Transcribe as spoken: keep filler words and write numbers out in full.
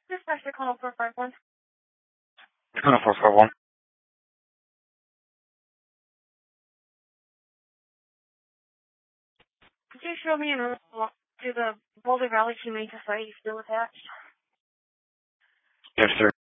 Dispatch to Connell four five one. Connell four five one. Could you show me an route to the Boulder Valley Humane Society still attached? Yes, sir.